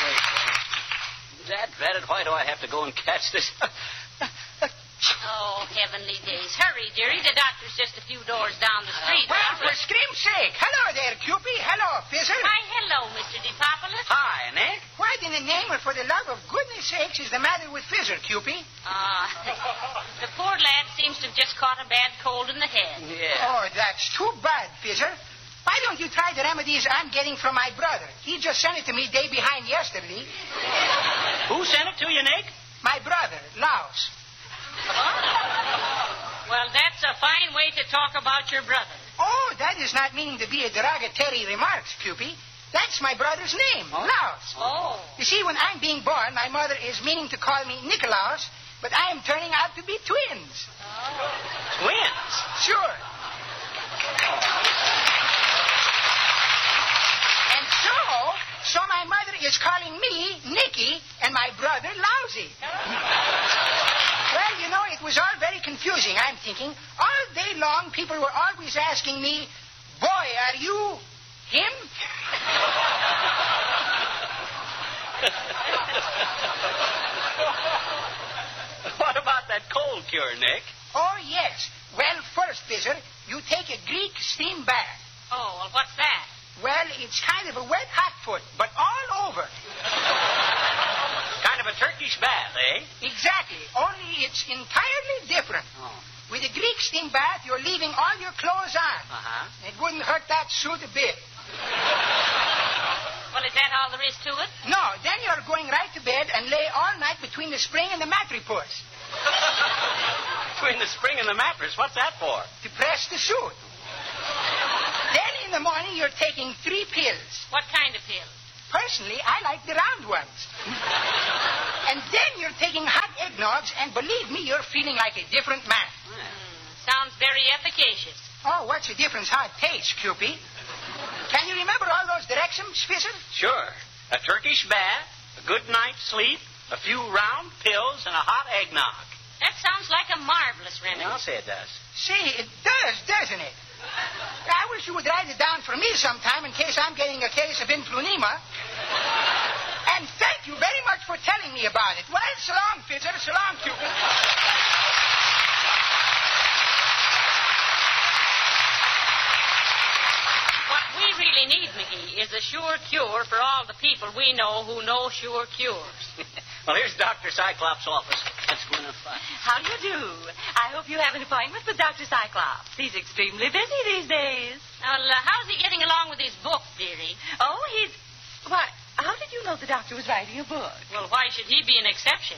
Drat it, why do I have to go and catch this? Oh, heavenly days. Hurry, dearie. The doctor's just a few doors down the street. Well, for scream's sake. Hello there, Cupid. Hello, Fizzer. Why, hello, Mr. DePopulis. Hi, Nick. What in the name of, for the love of goodness sakes, is the matter with Fizzer, Cupid? The poor lad seems to have just caught a bad cold in the head. Yeah. Oh, that's too bad, Fizzer. Why don't you try the remedies I'm getting from my brother? He just sent it to me day behind yesterday. Who sent it to you, Nick? My brother, Laos. Well, that's a fine way to talk about your brother. Oh, that is not meaning to be a derogatory remark, Cupid. That's my brother's name, Laos. Oh. You see, when I'm being born, my mother is meaning to call me Nicolaus, but I am turning out to be twins. Oh. Twins? Sure. And so my mother is calling me Nicky and my brother Lousy. Well, you know, it was all very confusing, I'm thinking. All day long, people were always asking me, boy, are you him? What about that cold cure, Nick? Oh, yes. Well, first, Fizzer, you take a Greek steam bath. Oh, well, what's that? Well, it's kind of a wet hot foot, but all over. Kind of a Turkish bath, eh? Exactly. Only it's entirely different. Oh. With a Greek steam bath, you're leaving all your clothes on. Uh-huh. It wouldn't hurt that suit a bit. Well, is that all there is to it? No, then you're going right to bed and lay all night between the spring and the mattress. Between the spring and the mattress, what's that for? To press the suit. Then in the morning, you're taking 3 pills. What kind of pills? Personally, I like the round ones. And then you're taking hot eggnogs, and believe me, you're feeling like a different man. Sounds very efficacious. Oh, what's the difference how it tastes, Cupid? Can you remember all those directions, Fizzer? Sure. A Turkish bath, a good night's sleep, a few round pills, and a hot eggnog. That sounds like a marvelous remedy. I'll say it does. See, it does, doesn't it? I wish you would write it down for me sometime in case I'm getting a case of influenza. And thank you very much for telling me about it. Well, so long, Fizzer. So long, Cupid. What we really need, McGee, is a sure cure for all the people we know who know sure cures. Well, here's Dr. Cyclops' office. Let's go in and find. How do you do? I hope you have an appointment with Dr. Cyclops. He's extremely busy these days. Well, how's he getting along with his book, dearie? Oh, he's... Why, how did you know the doctor was writing a book? Well, why should he be an exception?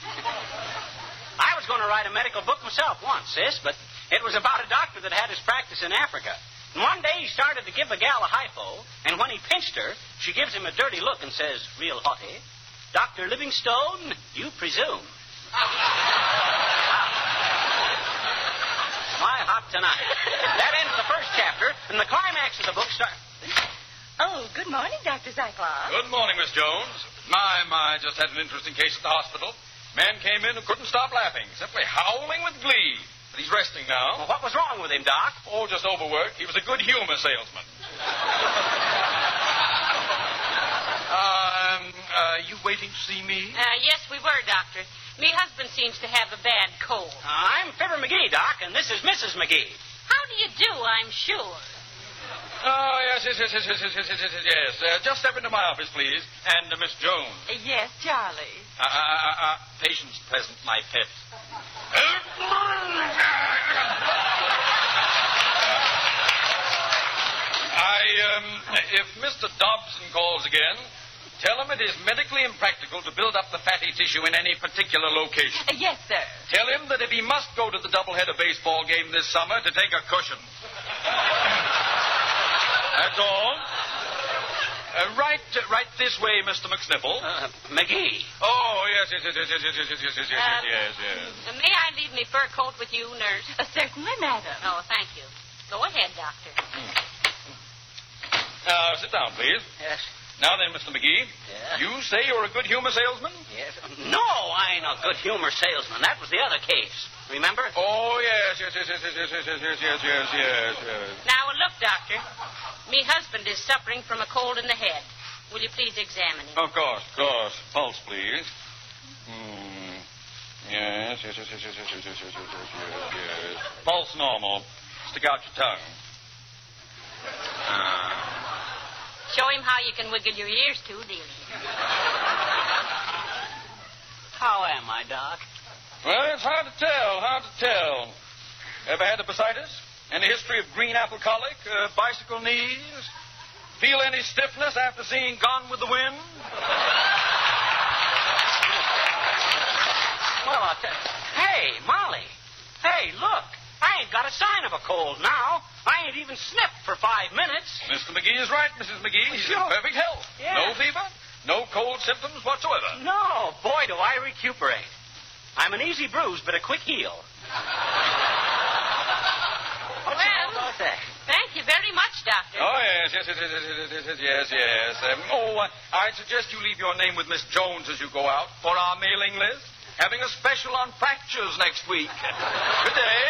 I was going to write a medical book myself once, sis, but it was about a doctor that had his practice in Africa. And one day he started to give a gal a hypo, and when he pinched her, she gives him a dirty look and says, real haughty, Dr. Livingstone, you presume. My hot tonight. That ends the first chapter, and the climax of the book starts... Oh, good morning, Dr. Cyclops. Good morning, Miss Jones. My, just had an interesting case at the hospital. Man came in and couldn't stop laughing, simply howling with glee. But he's resting now. Well, what was wrong with him, Doc? Oh, just overwork. He was a good humor salesman. You waiting to see me? Yes, we were, Doctor. Me husband seems to have a bad cold. I'm Fibber McGee, Doc, and this is Mrs. McGee. How do you do, I'm sure? Oh, yes. Just step into my office, please. And Miss Jones. Yes, Charlie. Patience present, my pet. If Mr. Dobson calls again, tell him it is medically impractical to build up the fatty tissue in any particular location. Yes, sir. Tell him that if he must go to the doubleheader baseball game this summer, to take a cushion. That's all. Right this way, Mr. McSniffle. McGee. Oh, yes. May I leave me fur coat with you, nurse? Certainly, madam. Oh, thank you. Go ahead, Doctor. Sit down, please. Yes. Now then, Mr. McGee. Yeah? You say you're a good humor salesman? Yes. No, I ain't a good humor salesman. That was the other case. Remember? Oh, yes. Now, look, Doctor. Me husband is suffering from a cold in the head. Will will you please examine him? Of course. Pulse, please. Yes. Pulse normal. Stick out your tongue. Show him how you can wiggle your ears, too, dearie. How am I, Doc? Well, it's hard to tell. Ever had appendicitis? Any history of green apple colic? Bicycle knees? Feel any stiffness after seeing Gone with the Wind? Well, I'll tell you. Hey, Molly. Hey, look. I ain't got a sign of a cold now. I ain't even sniffed for 5 minutes. Mr. McGee is right, Mrs. McGee. He's in perfect health. Yeah. No fever, no cold symptoms whatsoever. No, boy, do I recuperate. I'm an easy bruise, but a quick heal. Well, thank you very much, Doctor. Oh, yes. I'd suggest you leave your name with Miss Jones as you go out for our mailing list. Having a special on fractures next week. Good day.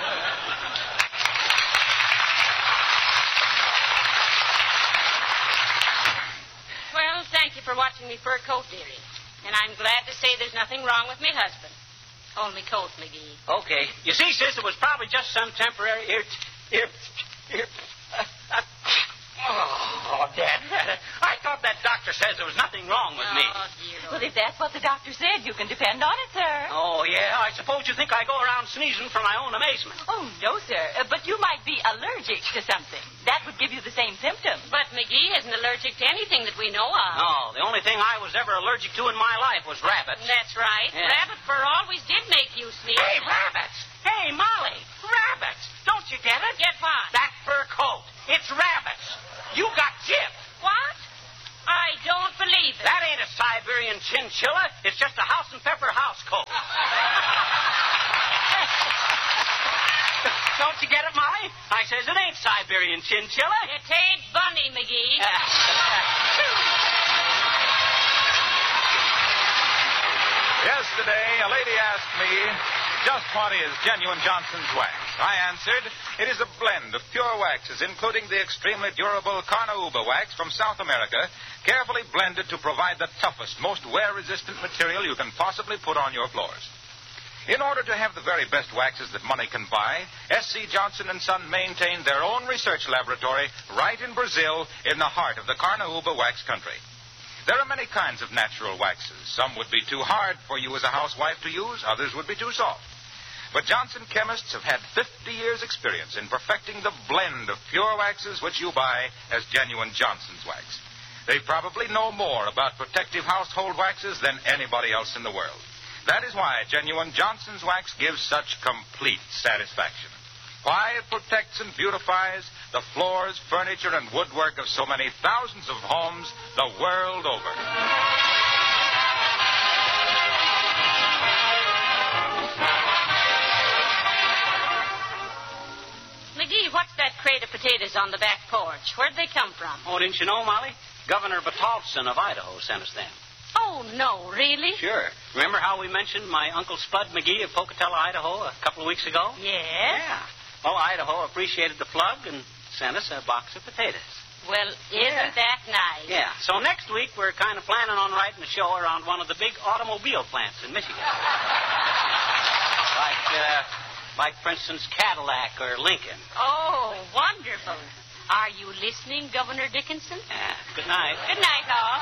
Well, thank you for watching me fur coat, dearie. And I'm glad to say there's nothing wrong with me husband. Only coat, McGee. Okay. You see, sis, it was probably just some temporary Oh, Dad. I thought that doctor says there was nothing wrong with me. Oh, dear. Well, if that's what the doctor said, you can depend on it, sir. Oh, yeah? I suppose you think I go around sneezing for my own amazement. Oh, no, sir. But you might be allergic to something. That would give you the same symptoms. But McGee isn't allergic to anything that we know of. No, the only thing I was ever allergic to in my life was rabbits. That's right. Yeah. Rabbit fur always did make you sneeze. Hey, rabbits! Hey, Molly! Rabbits! Don't you get it? Get what? That fur coat. It's rabbits. You got gypped. What? I don't believe it. That ain't a Siberian chinchilla. It's just a house and pepper house coat. Don't you get it, Molly? I says it ain't Siberian chinchilla. It ain't Bunny, McGee. Yesterday, a lady asked me, just what is genuine Johnson's wax? I answered, it is a blend of pure waxes, including the extremely durable Carnauba wax from South America, carefully blended to provide the toughest, most wear-resistant material you can possibly put on your floors. In order to have the very best waxes that money can buy, S.C. Johnson & Son maintained their own research laboratory right in Brazil, in the heart of the Carnauba wax country. There are many kinds of natural waxes. Some would be too hard for you as a housewife to use. Others would be too soft. But Johnson chemists have had 50 years' experience in perfecting the blend of pure waxes which you buy as genuine Johnson's wax. They probably know more about protective household waxes than anybody else in the world. That is why genuine Johnson's wax gives such complete satisfaction. Why it protects and beautifies the floors, furniture, and woodwork of so many thousands of homes the world over. McGee, what's that crate of potatoes on the back porch? Where'd they come from? Oh, didn't you know, Molly? Governor Batolfson of Idaho sent us them. Oh, no, really? Sure. Remember how we mentioned my Uncle Spud McGee of Pocatello, Idaho, a couple of weeks ago? Yes? Yeah. Well, Idaho appreciated the plug and sent us a box of potatoes. Well, isn't that nice? Yeah. So next week we're kind of planning on writing a show around one of the big automobile plants in Michigan. Like, for instance, Cadillac or Lincoln. Oh, wonderful. Are you listening, Governor Dickinson? Yeah. Good night. Good night, all.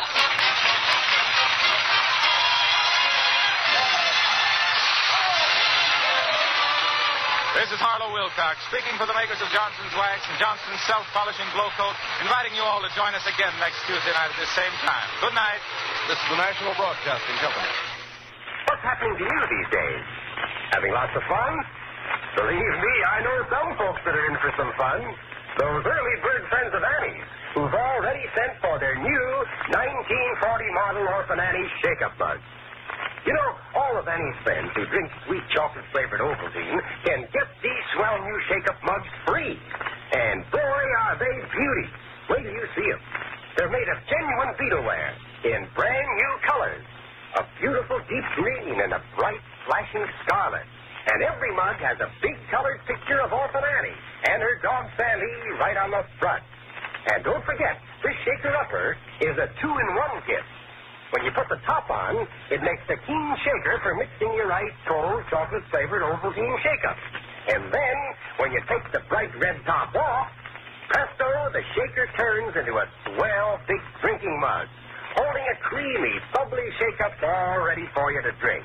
This is Harlow Wilcox, speaking for the makers of Johnson's Wax and Johnson's Self-Polishing Glow Coat, inviting you all to join us again next Tuesday night at this same time. Good night. This is the National Broadcasting Company. What's happening to you these days? Having lots of fun? Believe me, I know some folks that are in for some fun. Those early bird friends of Annie's, who've already sent for their new 1940 model Orphan Annie's Shake-Up Mug. You know, all of Annie's friends who drink sweet chocolate-flavored Ovaltine can get these swell new Shake-Up Mugs free. And boy, are they beauties. Wait till you see them. They're made of genuine beetleware in brand new colors. A beautiful deep green and a bright flashing scarlet. And every mug has a big colored picture of Orphan Annie and her dog Sally right on the front. And don't forget, this shaker-upper Upper is a 2-in-1 kit. When you put the top on, it makes a keen shaker for mixing your ice cold chocolate-flavored Ovaltine shake-up. And then, when you take the bright red top off, presto, the shaker turns into a swell big drinking mug, holding a creamy, bubbly shake-up all ready for you to drink.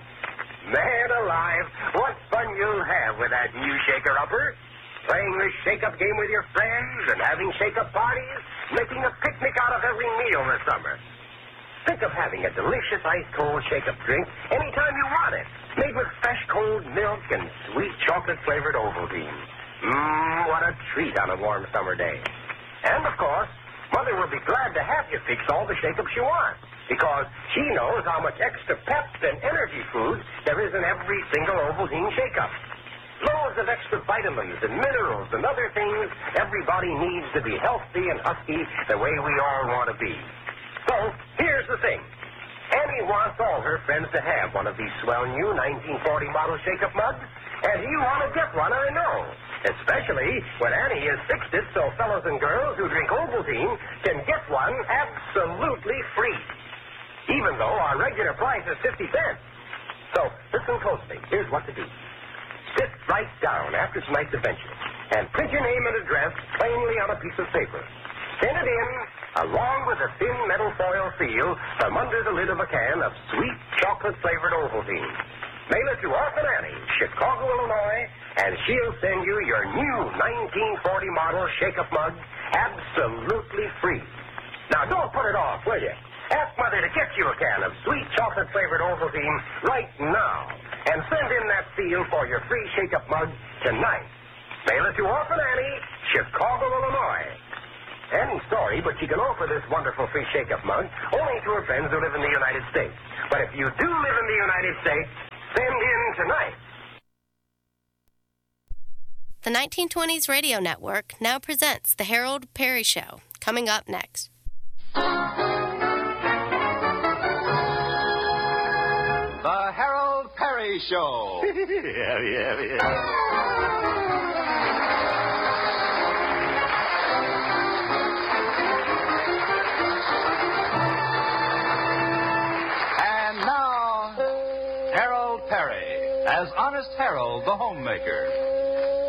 Man alive, what fun you'll have with that new shaker upper. Playing this shake-up game with your friends and having shake-up parties, making a picnic out of every meal this summer. Think of having a delicious ice-cold shake-up drink anytime you want it, made with fresh cold milk and sweet chocolate-flavored Ovaltine. What a treat on a warm summer day. And, of course, Mother will be glad to have you fix all the shake-ups you want, because she knows how much extra pep and energy food there is in every single Ovaltine shake-up. Loads of extra vitamins and minerals and other things everybody needs to be healthy and husky the way we all want to be. So, here's the thing. Annie wants all her friends to have one of these swell new 1940 model shake-up mugs, and you want to get one, I know. Especially when Annie has fixed it so fellows and girls who drink Ovaltine can get one absolutely free, even though our regular price is 50 cents. So, listen closely. Here's what to do. Sit right down after tonight's adventure and print your name and address plainly on a piece of paper. Send it in along with a thin metal foil seal from under the lid of a can of sweet chocolate-flavored Ovaltine. Mail it to Orphan Annie, Chicago, Illinois, and she'll send you your new 1940 model shake-up mug absolutely free. Now, don't put it off, will you? Ask Mother to get you a can of sweet chocolate-flavored Ovaltine right now, and send in that seal for your free shake-up mug tonight. Mail it to Orphan Annie, Chicago, Illinois. Annie's sorry, but she can offer this wonderful free shake-up mug only to her friends who live in the United States. But if you do live in the United States, send in tonight. The 1920s Radio Network now presents The Harold Perry Show, coming up next. The Harold Perry Show. And now, Harold Perry, as Honest Harold the Homemaker.